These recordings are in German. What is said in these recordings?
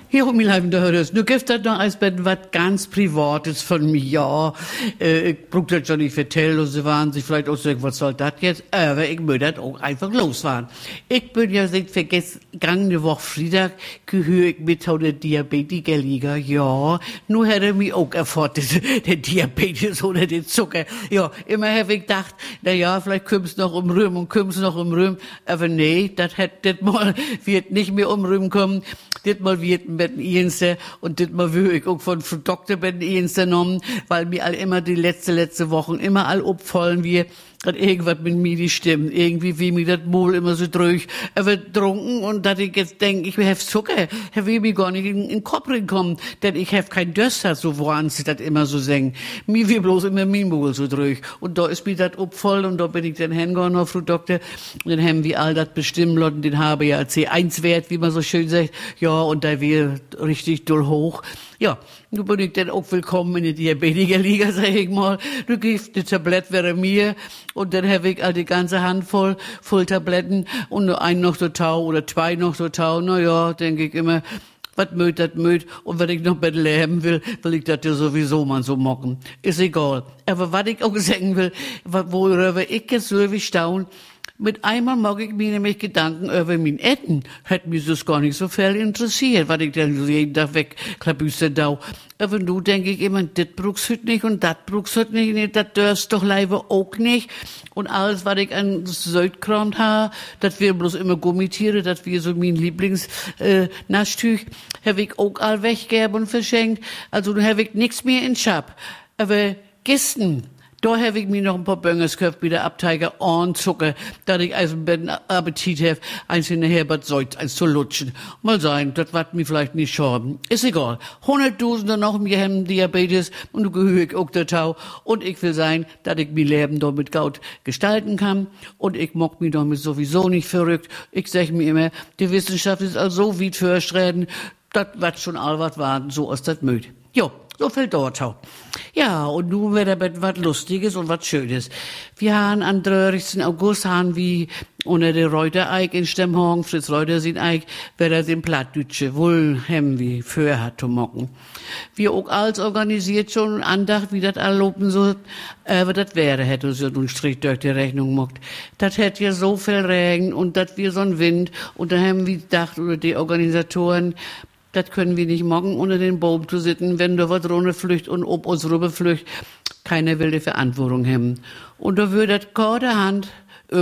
Hier, mein Lieben, hörst du gibst das noch als was ganz Privates von mir, ja. Ich brauch das schon nicht vertellen, und sie waren sich vielleicht auch sagen, was soll das jetzt? Aber ich möchte das auch einfach losfahren. Ich bin ja seit vergangene Woche Freitag gehöre ich mit der Diabetikerliga, ja. Nur hätte mich auch erfordert, der Diabetes oder den Zucker. Ja, immer habe ich gedacht, na ja, vielleicht kümmst noch um Röhm und kümmst noch um Röhm. Aber nee, das mal wird nicht mehr um Röhm kommen. Das mal wird mit dem Ienster und das mal will ich auch von Frau Doktor mit dem Ienster genommen, weil mir all immer die letzte Wochen immer all opfallen wir, hat irgendwas mit mir die stimmt. Irgendwie wie mir das Maul immer so durch, er wird trunken und dass ich jetzt denk, ich hab Zucker, er will mir gar nicht in den Kopf reinkommen, denn ich hab kein Durst, so woran sie das immer so singen. Mir will bloß immer mein Maul so durch. Und da ist mir das opfall und da bin ich dann hingegangen auf Frau Doktor und dann haben wir all das bestimmen lassen, den habe ja C1-Wert, wie man so schön sagt, ja, und da wir richtig doll hoch. Ja, nun bin ich dann auch willkommen in der Diabetikerliga, sag ich mal. Du gibst die Tablette wäre mir und dann habe ich all die ganze Handvoll voll Tabletten und nur einen noch so tau oder zwei noch so tau. Na ja, denke ich immer, was mögt, das mögt. Und wenn ich noch besser leben will ich das ja sowieso mal so mocken. Ist egal. Aber was ich auch sagen will, worüber ich jetzt so wie staun, mit einmal mag ich mir nämlich Gedanken über mein Essen. Hätt mich das gar nicht so viel interessiert, was ich dann so jeden Tag wegklabüste da. Aber nu denke ich immer, das brauchst du nicht und das brauchst du nicht, das dörst doch leider auch nicht. Und alles, was ich an Söldkram habe, das wir bloß immer Gummitiere, das wir so mein Naschtuch, habe ich auch all weggegeben und verschenkt. Also nu habe ich nix mehr in Schab. Aber gestern, da habe ich mir noch ein paar Böngers gekauft, wieder Abteiger und Zucker, dass ich also einen Appetit habe, eins in der Herbert Seuz, eins zu lutschen. Mal sein, das wird mir vielleicht nicht schaden. Ist egal. 100.000 noch mir haben Diabetes und du gehöre ich auch dazu. Und ich will sein, dass ich mein Leben da mit Gaut gestalten kann. Und ich mock mich damit sowieso nicht verrückt. Ich sag mir immer, die Wissenschaft ist also so weit vorschreiten, das wird schon all was warten, so aus das Müd. Jo. So viel dort auch. Ja, und nun wird aber was Lustiges und was Schönes. Wir haben am 30. August haben wir unter der Reutereig in Stemmhagen, Fritz Reuter sind Eig, wer er den Plattdütsche wohl hem wie für hat zu mocken. Wir auch als organisiert schon Andacht, wie das erlauben soll, aber das wäre, hätte so einen Strich durch die Rechnung mockt. Das hätte ja so viel Regen und das wir so ein Wind und da haben wir gedacht, oder die Organisatoren, das können wir nicht morgen unter den Baum zu sitzen, wenn da was runterflücht und ob uns rüberflücht. Keiner will die Verantwortung haben. Und da wird das gerade Hand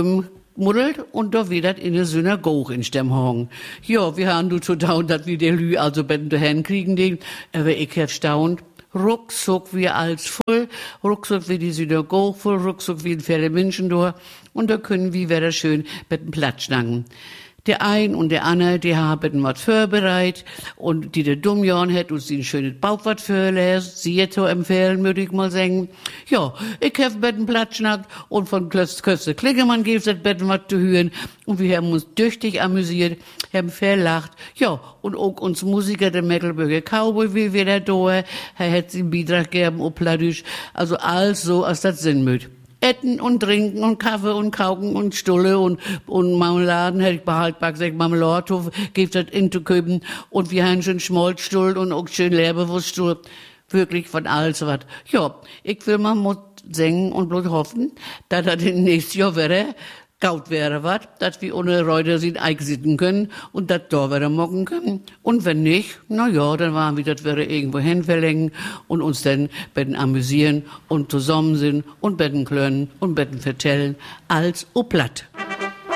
muddelt und da wird das in der Synagoge in Stemmhagen. Ja, wir haben du zu dauern, dass wir die Lü also betten dahin kriegen, den. Aber ich hab staunt. Ruckzuck wir als voll, ruckzuck wie die Synagoge voll, ruckzuck wie viele Menschen da. Und da können wir wieder schön mit dem Platz schnacken. Der ein und der andere, die haben was vorbereitet und die der Dumjan hat uns ein schönes Bauch was vorgelesen, sie jetzt so empfehlen, würde ich mal sagen. Ja, ich hab mit dem Platz schnackt und von Köste Klingemann gibt's das Betten was zu hören und wir haben uns tüchtig amüsiert, haben verlacht. Ja, und auch uns Musiker, der Mecklenburger Cowboy, wie wir da er hat sie einen Beitrag gegeben, auf Plattdeutsch, also alles so, als das Sinn mögt. Etten und trinken und Kaffee und Kauken und Stulle und Marmeladen hätte ich behalten, sag Marmeladhof, gibt das in zu köpen und wir haben schon Schmolzstuhl und auch schön Leberwurststuhl. Wirklich von alles was. Ja, ich will mal singen und bloß hoffen, dass das in nächstes Jahr wäre, gaut wäre was, dass wir ohne Reuter sind einsitten können und das da wieder mocken können. Und wenn nicht, na ja, dann waren wir, das wäre irgendwo hinverlängen und uns dann betten amüsieren und zusammen sind und betten klönen und betten vertellen als o platt.